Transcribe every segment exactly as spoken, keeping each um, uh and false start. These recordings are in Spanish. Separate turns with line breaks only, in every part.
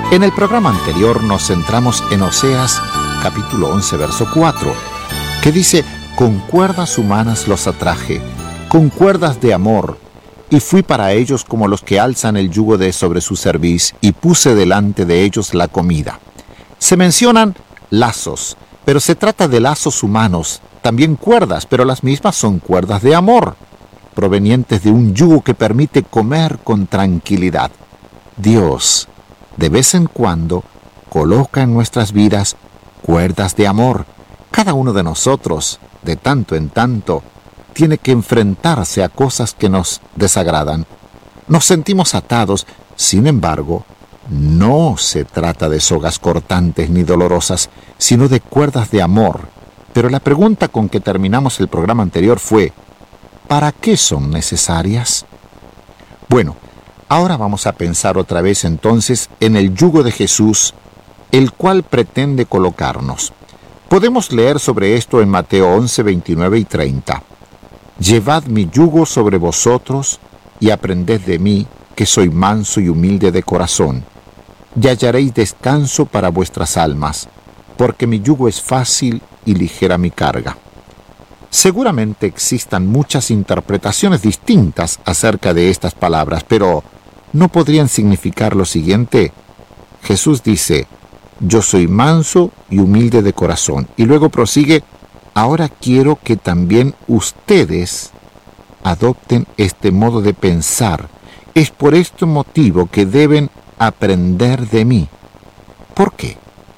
En el programa anterior nos centramos en Oseas capítulo once, verso cuatro, que dice: con cuerdas humanas los atraje, con cuerdas de amor, y fui para ellos como los que alzan el yugo de sobre su cerviz, y puse delante de ellos la comida. Se mencionan lazos, pero se trata de lazos humanos, también cuerdas, pero las mismas son cuerdas de amor, provenientes de un yugo que permite comer con tranquilidad. Dios, de vez en cuando, coloca en nuestras vidas cuerdas de amor. Cada uno de nosotros, de tanto en tanto, tiene que enfrentarse a cosas que nos desagradan. Nos sentimos atados, sin embargo, no se trata de sogas cortantes ni dolorosas, sino de cuerdas de amor. Pero la pregunta con que terminamos el programa anterior fue: ¿para qué son necesarias? Bueno, ahora vamos a pensar otra vez entonces en el yugo de Jesús, el cual pretende colocarnos. Podemos leer sobre esto en Mateo once, veintinueve y treinta. Llevad mi yugo sobre vosotros y aprended de mí, que soy manso y humilde de corazón, y hallaréis descanso para vuestras almas, porque mi yugo es fácil y ligera mi carga. Seguramente existan muchas interpretaciones distintas acerca de estas palabras, pero ¿no podrían significar lo siguiente? Jesús dice: yo soy manso y humilde de corazón. Y luego prosigue: ahora quiero que también ustedes adopten este modo de pensar. Es por este motivo que deben aprender de mí. ¿Por qué?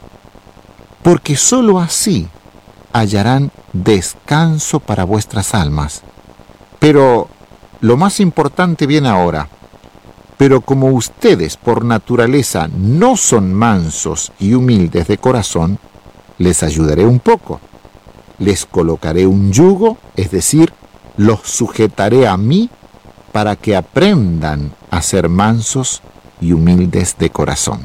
Porque sólo así hallarán descanso para vuestras almas. Pero lo más importante viene ahora. Pero como ustedes por naturaleza no son mansos y humildes de corazón, les ayudaré un poco. Les colocaré un yugo, es decir, los sujetaré a mí para que aprendan a ser mansos y humildes de corazón.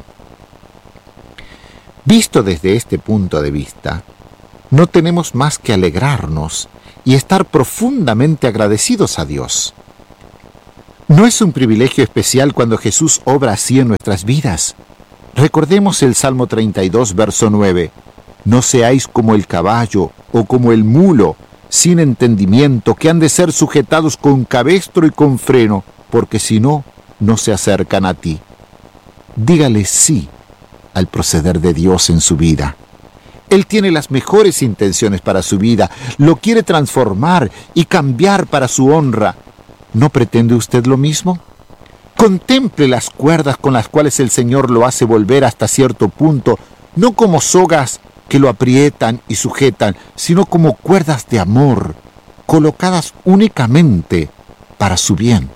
Visto desde este punto de vista, no tenemos más que alegrarnos y estar profundamente agradecidos a Dios. ¿No es un privilegio especial cuando Jesús obra así en nuestras vidas? Recordemos el Salmo treinta y dos, verso nueve. No seáis como el caballo o como el mulo, sin entendimiento, que han de ser sujetados con cabestro y con freno, porque si no, no se acercan a ti. Dígale sí al proceder de Dios en su vida. Él tiene las mejores intenciones para su vida, lo quiere transformar y cambiar para su honra. ¿No pretende usted lo mismo? Contemple las cuerdas con las cuales el Señor lo hace volver hasta cierto punto, no como sogas que lo aprietan y sujetan, sino como cuerdas de amor, colocadas únicamente para su bien.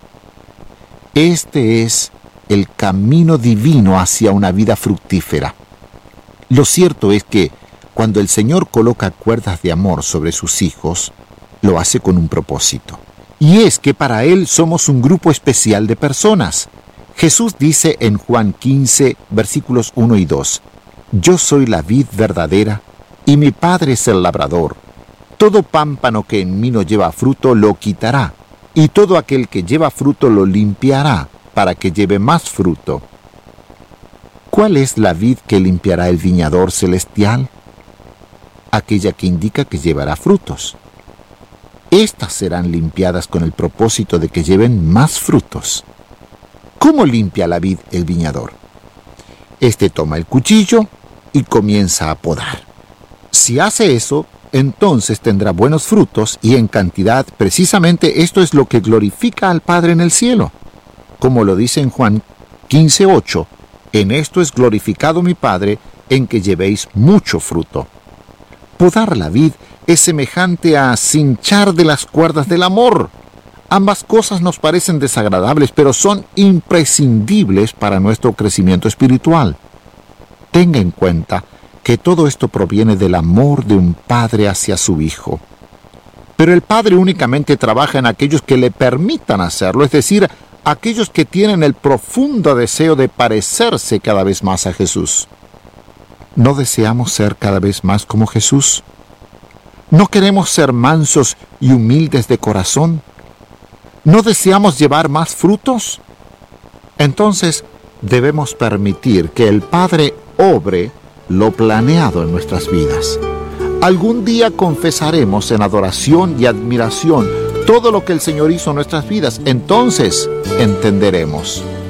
Este es el camino divino hacia una vida fructífera. Lo cierto es que cuando el Señor coloca cuerdas de amor sobre sus hijos, lo hace con un propósito. Y es que para Él somos un grupo especial de personas. Jesús dice en Juan quince, versículos uno y dos, yo soy la vid verdadera, y mi Padre es el labrador. Todo pámpano que en mí no lleva fruto lo quitará, y todo aquel que lleva fruto lo limpiará, para que lleve más fruto. ¿Cuál es la vid que limpiará el viñador celestial? Aquella que indica que llevará frutos. Estas serán limpiadas con el propósito de que lleven más frutos. ¿Cómo limpia la vid el viñador? Este toma el cuchillo y comienza a podar. Si hace eso, entonces tendrá buenos frutos y en cantidad. Precisamente esto es lo que glorifica al Padre en el cielo. Como lo dice en Juan quince, ocho, en esto es glorificado mi Padre, en que llevéis mucho fruto. Podar la vid es semejante a cinchar de las cuerdas del amor. Ambas cosas nos parecen desagradables, pero son imprescindibles para nuestro crecimiento espiritual. Tenga en cuenta que todo esto proviene del amor de un padre hacia su hijo. Pero el Padre únicamente trabaja en aquellos que le permitan hacerlo, es decir, aquellos que tienen el profundo deseo de parecerse cada vez más a Jesús. ¿No deseamos ser cada vez más como Jesús? ¿No queremos ser mansos y humildes de corazón? ¿No deseamos llevar más frutos? Entonces, debemos permitir que el Padre obre lo planeado en nuestras vidas. Algún día confesaremos en adoración y admiración todo lo que el Señor hizo en nuestras vidas. Entonces entenderemos.